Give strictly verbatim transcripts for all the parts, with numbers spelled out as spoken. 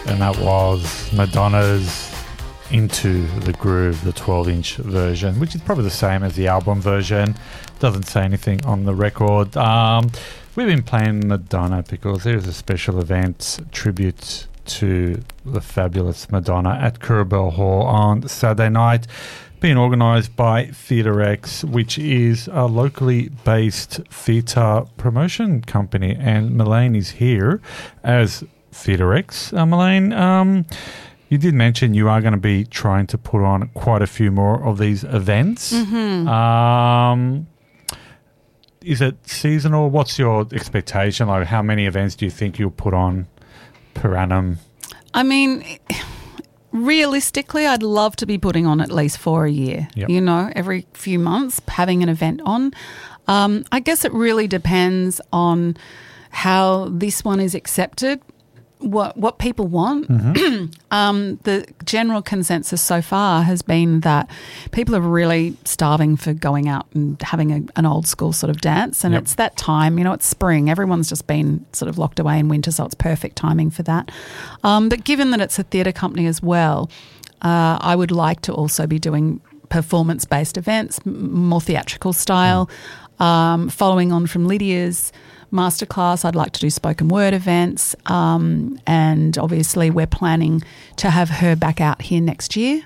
and that was Madonna's Into the Groove, the twelve-inch version, which is probably the same as the album version. Doesn't say anything on the record. Um, we've been playing Madonna because there's a special event, tribute to the fabulous Madonna at Curabell Hall on Saturday night, being organised by Theatre X, which is a locally based theatre promotion company. And Melaine is here as Theatre X. Uh, Melaine, um, you did mention you are going to be trying to put on quite a few more of these events. Mm-hmm. Um, is it seasonal? What's your expectation? Like, how many events do you think you'll put on per annum? I mean, realistically, I'd love to be putting on at least four a year, yep. you know, every few months, having an event on. Um, I guess it really depends on how this one is accepted, what what people want. Mm-hmm. um, the general consensus so far has been that people are really starving for going out and having a, an old school sort of dance, and yep. it's that time, you know, it's spring. Everyone's just been sort of locked away in winter, so it's perfect timing for that. Um, but given that it's a theatre company as well, uh, I would like to also be doing performance-based events, m- more theatrical style. Mm. Um, following on from Lydia's masterclass, I'd like to do spoken word events, um, and obviously we're planning to have her back out here next year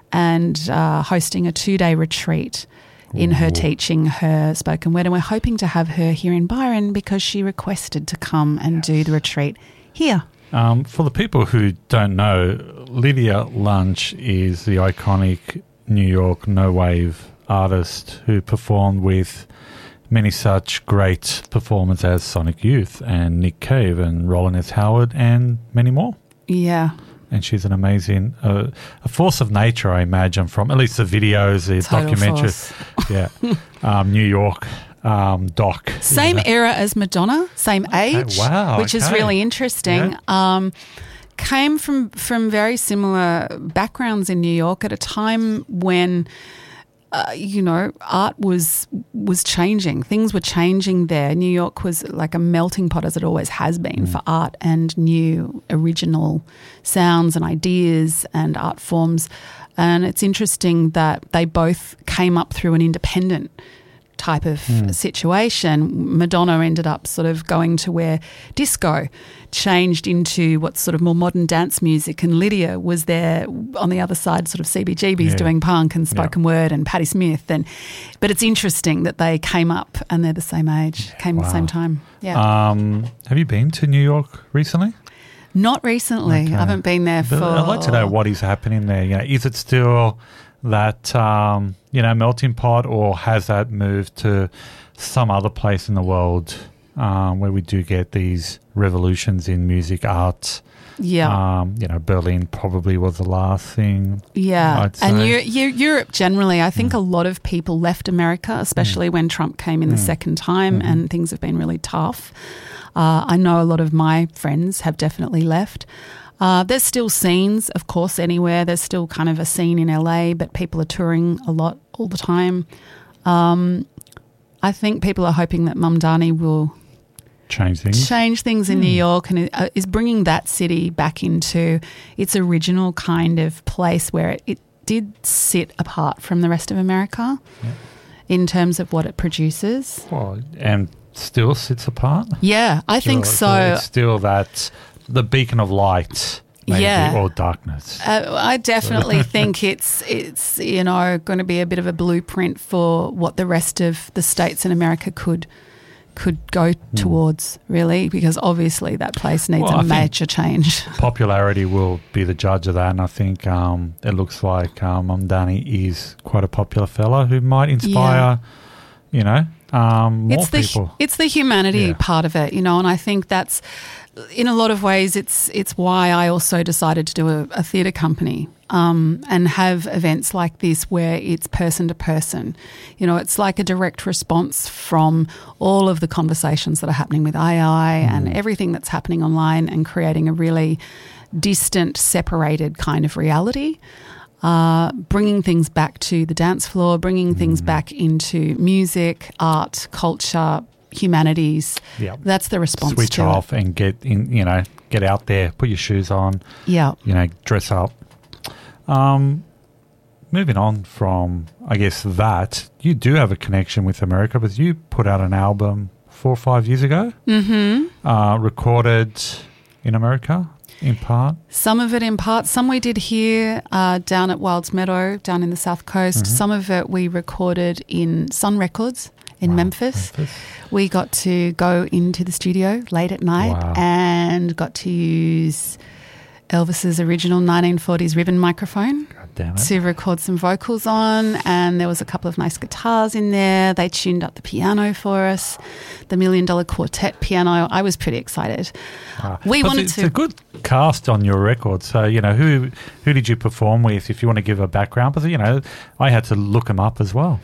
and uh, hosting a two-day retreat in her teaching her spoken word, and we're hoping to have her here in Byron because she requested to come and yes. do the retreat here. Um, for the people who don't know, Lydia Lunch is the iconic New York no-wave artist who performed with many such great performers as Sonic Youth and Nick Cave and Roland S. Howard and many more. Yeah. And she's an amazing, uh, a force of nature, I imagine, from at least the videos, the Total documentaries. Force. Yeah. um, New York um, doc. Same era as Madonna, same age, okay. Wow, which okay. is really interesting. Yeah. Um, came from, from very similar backgrounds in New York at a time when Uh, you know, art was was changing. Things were changing there. New York was like a melting pot, as it always has been, mm. for art and new original sounds and ideas and art forms. And it's interesting that they both came up through an independent type of mm. situation. Madonna ended up sort of going to where disco changed into what's sort of more modern dance music, and Lydia was there on the other side, sort of C B G B's yeah. doing punk and spoken yeah. word, and Patti Smith. And but it's interesting that they came up and they're the same age, came wow. at the same time. Yeah. Um, have you been to New York recently? Not recently. Okay. I haven't been there but for. I'd like to know what is happening there. You know, is it still that um, you know melting pot, or has that moved to some other place in the world um, where we do get these revolutions in music, art? Yeah, um, you know, Berlin probably was the last thing. Yeah, I'd say. and you, you, Europe generally, I think mm. a lot of people left America, especially mm. when Trump came in mm. the second time, mm-hmm. and things have been really tough. Uh, I know a lot of my friends have definitely left. Uh, there's still scenes, of course, anywhere. There's still kind of a scene in L A, but people are touring a lot all the time. Um, I think people are hoping that Mamdani will change things, change things in mm. New York, and uh, is bringing that city back into its original kind of place where it, it did sit apart from the rest of America yeah. in terms of what it produces. Well, and still sits apart? Yeah, I think sure. so. so. It's still that, the beacon of light, maybe, yeah. or darkness. Uh, I definitely think it's, it's you know, going to be a bit of a blueprint for what the rest of the states in America could could go mm. towards, really, because obviously that place needs well, a I major change. Popularity will be the judge of that, and I think um, it looks like um, Mamdani is quite a popular fella who might inspire, yeah. you know, um, more it's the, people. It's the humanity yeah. part of it, you know, and I think that's, in a lot of ways, it's it's why I also decided to do a, a theatre company um, and have events like this where it's person to person. You know, it's like a direct response from all of the conversations that are happening with A I mm. and everything that's happening online, and creating a really distant, separated kind of reality. Uh, bringing things back to the dance floor, bringing mm. things back into music, art, culture, humanities. Yep. That's the response Switch to off it. and get in, you know, get out there, put your shoes on, Yeah. you know, dress up. Um, moving on from, I guess, that, you do have a connection with America, but you put out an album four or five years ago, Mm-hmm. uh, recorded in America in part. Some of it in part. Some we did here uh, down at Wilds Meadow, down in the South Coast. Mm-hmm. Some of it we recorded in Sun Records in Wow, Memphis. Memphis. We got to go into the studio late at night Wow. and got to use Elvis's original nineteen forties ribbon microphone God damn it. to record some vocals on, and there was a couple of nice guitars in there. They tuned up the piano for us, the Million Dollar Quartet piano. I was pretty excited. Wow. We But wanted it's to- a good cast on your record. So, you know, who who did you perform with, if you want to give a background? But, you know, I had to look them up as well.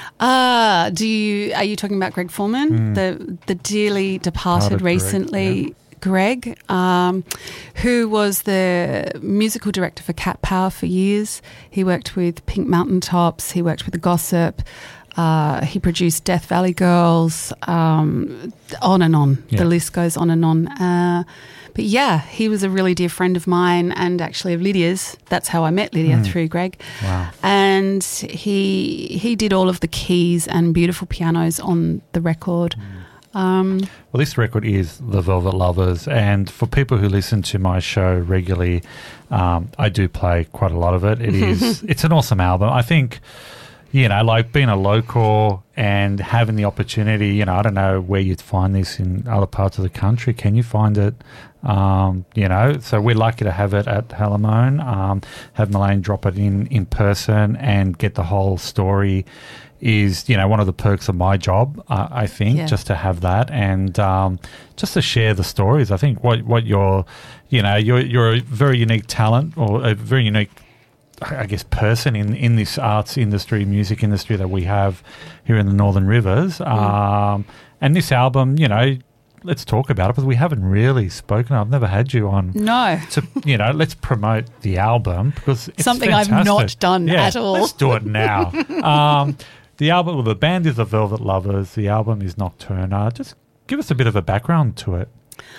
Ah, do you are you talking about Greg Foreman, Mm. the the dearly departed Departed Greg, recently, Greg, um, who was the musical director for Cat Power for years. He worked with Pink Mountain Tops. He worked with The Gossip. Uh, he produced Death Valley Girls. Um, on and on. Yeah. The list goes on and on. Uh, but yeah, he was a really dear friend of mine and actually of Lydia's. That's how I met Lydia, Mm. through Greg. Wow. And he he did all of the keys and beautiful pianos on the record. Um, Well, this record is The Velvet Lovers, and for people who listen to my show regularly, um, I do play quite a lot of it. It is, it's an awesome album. I think, you know, like being a local and having the opportunity, you know, I don't know where you'd find this in other parts of the country. Can you find it? Um, you know, so we're lucky to have it at Halamone, um, have Mullane drop it in, in person and get the whole story is, you know, one of the perks of my job, uh, I think, Yeah. just to have that and um, just to share the stories. I think what, what you're, you know, you're, you're a very unique talent or a very unique, I guess, person in, in this arts industry, music industry that we have here in the Northern Rivers. Um, and this album, you know, let's talk about it because we haven't really spoken. I've never had you on no. to, you know, let's promote the album because it's Something I've fantastic. not done Yeah, at all. Let's do it now. um, the album, well, the band is The Velvet Lovers. The album is Nocturna. Just give us a bit of a background to it.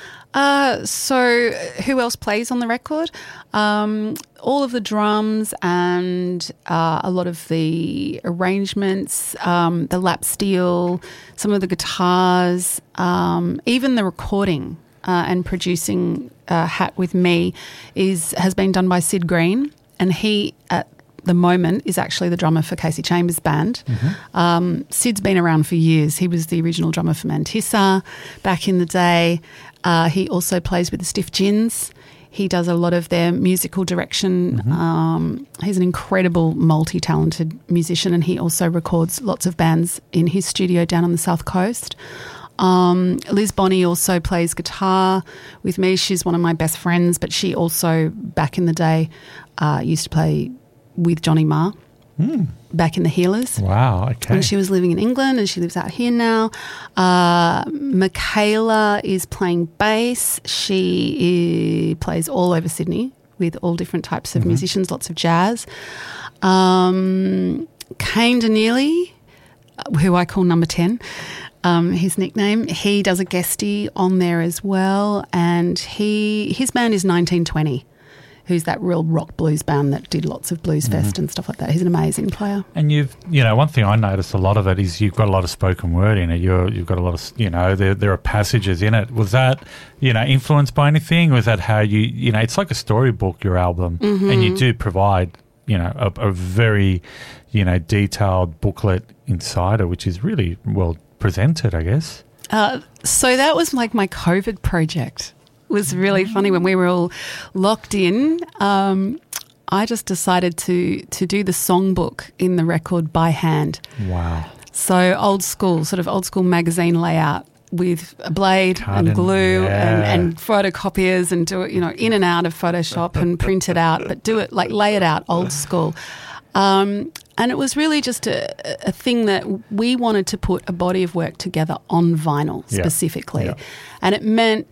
Uh, so who else plays on the record? Um, all of the drums and uh, a lot of the arrangements, um, the lap steel, some of the guitars, um, even the recording uh, and producing uh, Hat with me is has been done by Sid Green, and he at the moment is actually the drummer for Casey Chambers' band. Mm-hmm. Um, Sid's been around for years. He was the original drummer for Mantissa back in the day. Uh, he also plays with the Stiff Gins. He does a lot of their musical direction. Mm-hmm. Um, he's an incredible, multi-talented musician, and he also records lots of bands in his studio down on the South Coast. Um, Liz Bonney also plays guitar with me. She's one of my best friends, but she also, back in the day, uh, used to play with Johnny Marr Mm. back in the Healers. Wow, okay. And she was living in England and she lives out here now. Uh, Michaela is playing bass. She i- plays all over Sydney with all different types of Mhm. musicians, lots of jazz. Um, Kane Danieli, who I call Number ten, um, his nickname, he does a guestie on there as well. And he his band is nineteen twenty. Who's that real rock blues band that did lots of Blues Fest and stuff like that. He's an amazing player. And you've, you know, one thing I noticed a lot of it is you've got a lot of spoken word in it. You're, you've got a lot of, you know, there there are passages in it. Was that, you know, influenced by anything? Was that how you, you know, it's like a storybook, your album, Mm-hmm. and you do provide, you know, a, a very, you know, detailed booklet inside it, which is really well presented, I guess. Uh, so that was like my COVID project. It was really funny when we were all locked in. Um, I just decided to to do the songbook in the record by hand. Wow. So old school, sort of old school magazine layout with a blade Cut and and- glue and, yeah. and photocopiers and do it, you know, in and out of Photoshop and print it out, but do it like lay it out old school. Um, and it was really just a, a thing that we wanted to put a body of work together on vinyl Yeah. specifically. Yeah. And it meant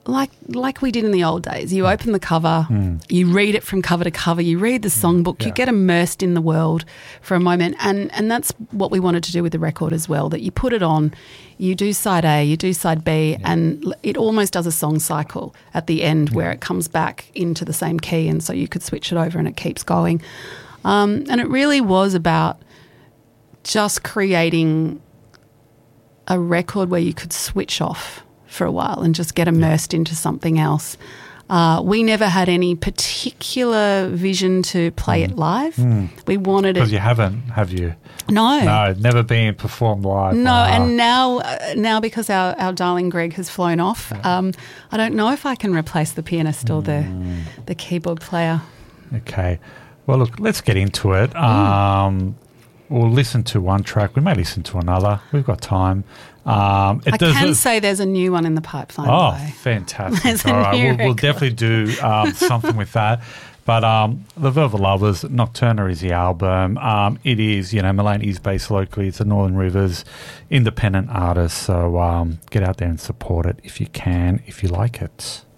like like we did in the old days. You open the cover, mm. you read it from cover to cover, you read the songbook, yeah. you get immersed in the world for a moment. And, and that's what we wanted to do with the record as well, that you put it on, you do side A, you do side B, yeah. and it almost does a song cycle at the end yeah. where it comes back into the same key, and so you could switch it over and it keeps going. Um, and it really was about just creating a record where you could switch off for a while and just get immersed yeah. into something else. Uh, we never had any particular vision to play mm. it live. Mm. We wanted it... Because you haven't, have you? No. No, never been performed live. No, uh, and now uh, now because our, our darling Greg has flown off, um, I don't know if I can replace the pianist or the, mm. the keyboard player. Okay. Well, look, let's get into it. Mm. Um, we'll listen to one track. We may listen to another. We've got time. Um, it I does, can it, say there's a new one in the pipeline. Oh, though. fantastic. All right, we'll, we'll definitely do um, something with that. But um, The Velvet Lovers, Nocturna is the album. Um, it is, you know, Mullane is based locally. It's a Northern Rivers independent artist. So um, get out there and support it if you can, if you like it.